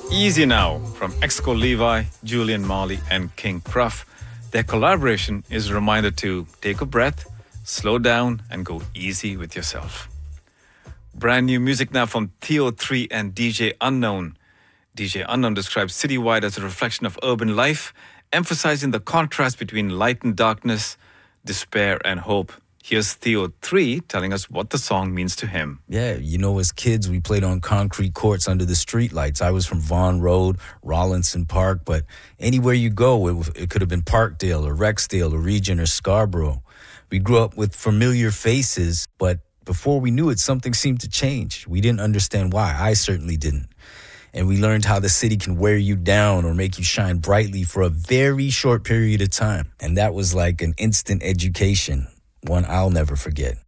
Easy Now from Exco Levi, Julian Marley, and King Pruff. Their collaboration is a reminder to take a breath, slow down, and go easy with yourself. Brand new music now from Theo3 and DJ Unknown. DJ Unknown describes Citywide as a reflection of urban life, emphasizing the contrast between light and darkness, despair and hope. Here's Theo3 telling us what the song means to him. Yeah, as kids, we played on concrete courts under the streetlights. I was from Vaughan Road, Rollinson Park, but anywhere you go, it could have been Parkdale or Rexdale or Regent or Scarborough. We grew up with familiar faces, but before we knew it, something seemed to change. We didn't understand why. I certainly didn't. And we learned how the city can wear you down or make you shine brightly for a very short period of time. And that was like an instant education, one I'll never forget.